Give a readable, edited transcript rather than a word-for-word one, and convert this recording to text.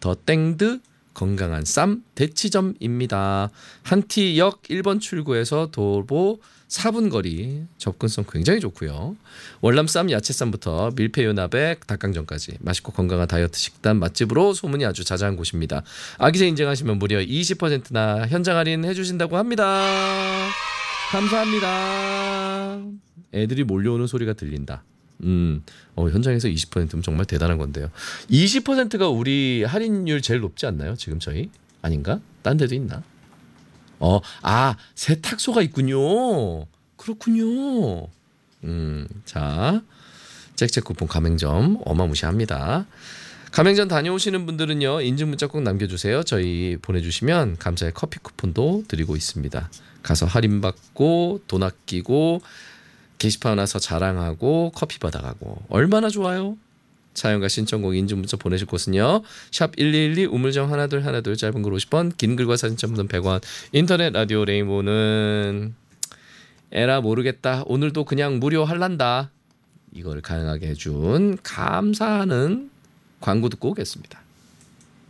더 땡드 건강한 쌈 대치점입니다. 한티역 1번 출구에서 도보 4분 거리, 접근성 굉장히 좋고요. 월남쌈, 야채쌈부터 밀푀유 나백, 닭강정까지 맛있고 건강한 다이어트 식단 맛집으로 소문이 아주 자자한 곳입니다. 아기새 인증하시면 무려 20%나 현장 할인 해주신다고 합니다. 감사합니다. 애들이 몰려오는 소리가 들린다. 현장에서 20%면 정말 대단한 건데요. 20%가 우리 할인율 제일 높지 않나요? 지금 저희? 아닌가? 딴 데도 있나? 세탁소가 있군요. 그렇군요. 자, 잭잭 쿠폰 가맹점 어마무시합니다. 가맹점 다녀오시는 분들은요, 인증 문자 꼭 남겨주세요. 저희 보내주시면 감사의 커피 쿠폰도 드리고 있습니다. 가서 할인받고 돈 아끼고 게시판 와서 자랑하고 커피 받아가고 얼마나 좋아요. 사연과 신청곡 인증 문자 보내실 곳은요, 샵 1212 우물정 하나둘 짧은 글 50원, 긴 글과 사진 첨부는 100원. 인터넷 라디오 레인보는 에라 모르겠다, 오늘도 그냥 무료 할란다, 이걸 가능하게 해준 감사하는 광고 듣고 오겠습니다.